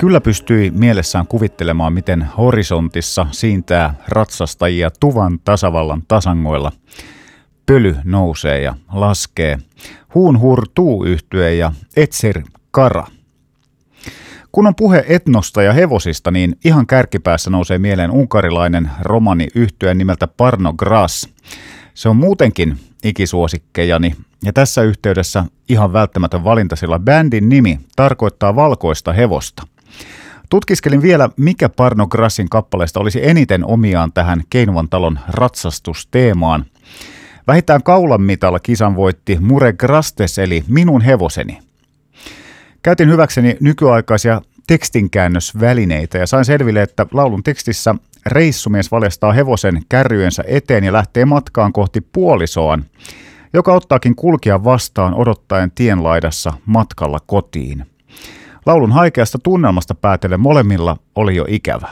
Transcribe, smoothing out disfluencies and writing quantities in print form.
Kyllä pystyi mielessään kuvittelemaan, miten horisontissa siintää ratsastajia Tuvan tasavallan tasangoilla. Pöly nousee ja laskee. Huunhur Tuu-yhtye ja Etsir Kara. Kun on puhe etnosta ja hevosista, niin ihan kärkipäässä nousee mieleen unkarilainen romaniyhtye nimeltä Parno Gras. Se on muutenkin ikisuosikkejani ja tässä yhteydessä ihan välttämätön valinta, sillä bändin nimi tarkoittaa valkoista hevosta. Tutkiskelin vielä, mikä Parno Grasin kappaleista olisi eniten omiaan tähän Keinuvan talon ratsastusteemaan. Vähintään kaulan mitalla kisan voitti Mure Grastes eli Minun hevoseni. Käytin hyväkseni nykyaikaisia tekstinkäännösvälineitä ja sain selville, että laulun tekstissä reissumies valjastaa hevosen kärryensä eteen ja lähtee matkaan kohti puolisoaan, joka ottaakin kulkea vastaan odottaen tienlaidassa matkalla kotiin. Laulun haikeasta tunnelmasta päätellen molemmilla oli jo ikävä.